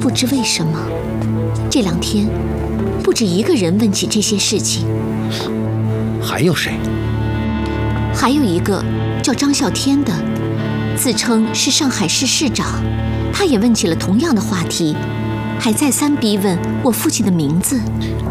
不知为什么，这2天不止一个人问起这些事情。 还有谁？ 还有一个叫张啸天的，自称是上海市市长，他也问起了同样的话题，还再三逼问我父亲的名字。